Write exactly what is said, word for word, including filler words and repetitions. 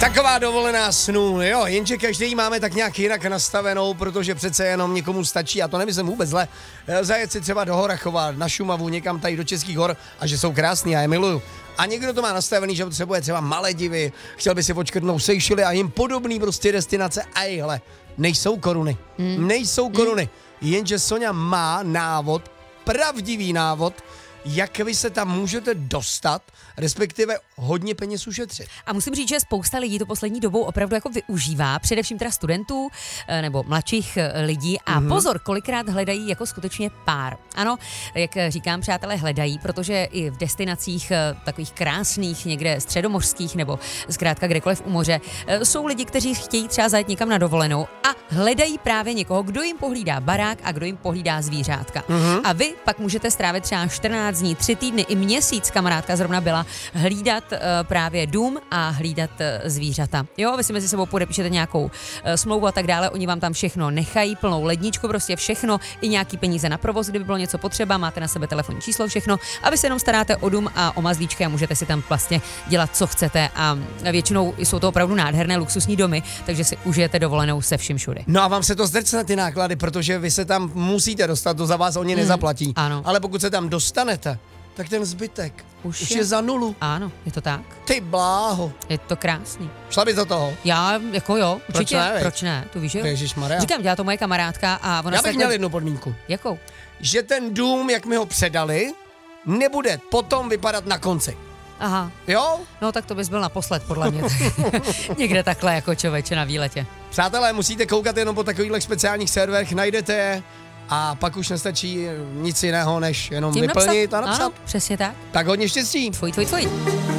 Taková dovolená snů, jo, jenže každý máme tak nějak jinak nastavenou, protože přece jenom někomu stačí, a to nemyslím vůbec zle, zajet si třeba do Horachova, na Šumavu, někam tady do Českých hor, a že jsou krásný, já je miluju. A někdo to má nastavený, že potřebuje třeba Maledivy, chtěl by si počkrtnout Seychely a jim podobný prostě destinace, a jhle, nejsou koruny, hmm. nejsou koruny, jenže Soňa má návod, pravdivý návod, jak vy se tam můžete dostat, respektive hodně peněz ušetřit. A musím říct, že spousta lidí to poslední dobou opravdu jako využívá, především teda studentů nebo mladších lidí a mm-hmm. pozor, kolikrát hledají jako skutečně pár. Ano, jak říkám, přátelé, hledají, protože i v destinacích takových krásných, někde středomořských nebo zkrátka kdekoliv u moře, jsou lidi, kteří chtějí třeba zajet někam na dovolenou a hledají právě někoho, kdo jim pohlídá barák a kdo jim pohlídá zvířátka. Mm-hmm. A vy pak můžete strávit třeba čtrnáct dní, tři týdny i měsíc, kamarádka zrovna byla, hlídat uh, právě dům a hlídat uh, zvířata. Jo, vy si mezi sebou podepíšete nějakou uh, smlouvu a tak dále, oni vám tam všechno nechají, plnou ledničku, prostě všechno, i nějaký peníze na provoz, kdyby bylo něco potřeba, máte na sebe telefonní číslo, všechno, a vy se jenom staráte o dům a o mazlíčky a můžete si tam vlastně dělat, co chcete, a většinou jsou to opravdu nádherné luxusní domy, takže si užijete dovolenou se vším všude. No a vám se to zdrcne ty náklady, protože vy se tam musíte dostat, to za vás oni mm, nezaplatí. Ano. Ale pokud se tam dostanete, tak ten zbytek už, už je. je za nulu. Ano, je to tak. Ty bláho. Je to krásný. Šla by do toho? Já, jako jo, určitě. Proč ne? Proč ne? Tu víš, jo? Ježišmarja. Říkám, dělá to moje kamarádka a ona Já bych se měl takhle... jednu podmínku. Jakou? Že ten dům, jak mi ho předali, nebude potom vypadat na konci. Aha. Jo? No tak to bys byl naposled, podle mě. Někde takhle jako člověče na výletě. Přátelé, musíte koukat jenom po takových speciálních serverech, najdete je a pak už nestačí nic jiného, než jenom Tím vyplnit napsat? a napsat. Ano, přesně tak. Tak hodně štěstí. Tvoj, tvoj, tvoj.